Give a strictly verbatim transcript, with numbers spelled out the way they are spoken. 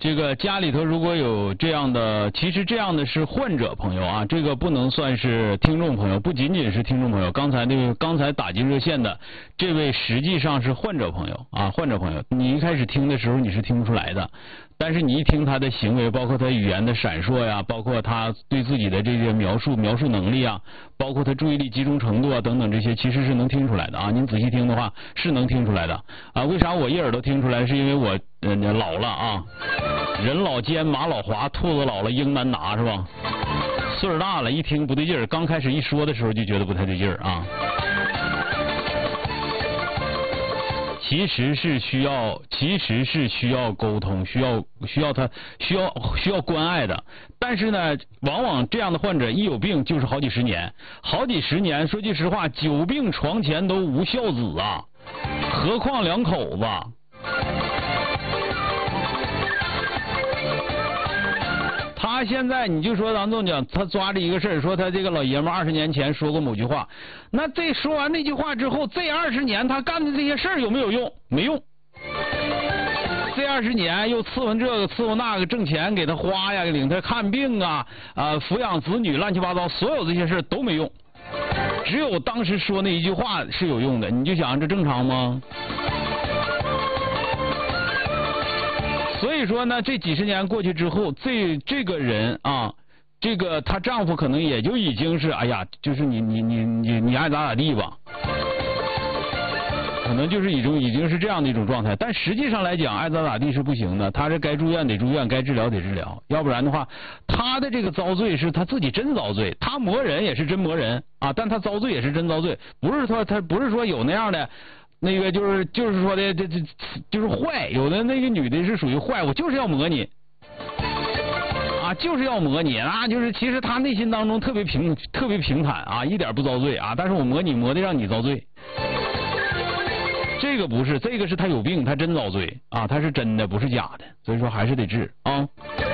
这个家里头如果有这样的，其实这样的是患者朋友啊，这个不能算是听众朋友，不仅仅是听众朋友。刚才那个刚才打进热线的这位实际上是患者朋友啊，患者朋友，你一开始听的时候你是听不出来的，但是你一听他的行为，包括他语言的闪烁呀，包括他对自己的这些描述描述能力啊，包括他注意力集中程度啊等等这些，其实是能听出来的啊。您仔细听的话是能听出来的啊。为啥我一耳朵听出来？是因为我呃老了啊。人老奸马老滑，兔子老了鹰难拿，是吧？岁数大了，一听不对劲儿，刚开始一说的时候就觉得不太对劲儿啊。其实是需要，其实是需要沟通，需要需要他需要需要关爱的。但是呢，往往这样的患者一有病就是好几十年，好几十年，说句实话，久病床前都无孝子啊，何况两口子。他现在你就说咱这么讲，他抓着一个事儿，说他这个老爷们二十年前说过某句话，那这说完那句话之后，这二十年他干的这些事儿有没有用？没用。这二十年又伺候这个伺候那个，挣钱给他花呀，领他看病啊，啊抚养子女，乱七八糟，所有这些事儿都没用，只有当时说那一句话是有用的。你就想这正常吗？所以说呢，这几十年过去之后，这这个人啊，这个她丈夫可能也就已经是，哎呀，就是你你你你你爱咋咋地吧，可能就是一种已经是这样的一种状态。但实际上来讲，爱咋咋地是不行的，他是该住院得住院，该治疗得治疗，要不然的话，他的这个遭罪是他自己真遭罪，他磨人也是真磨人啊，但他遭罪也是真遭罪，不是说他不是说有那样的。那个就是就是说的这这就是坏，有的那个女的是属于坏，我就是要磨你啊，就是要磨你啊，就是其实她内心当中特别平特别平坦啊，一点不遭罪啊，但是我磨你磨的让你遭罪，这个不是，这个是她有病，她真遭罪啊，她是真的不是假的，所以说还是得治啊。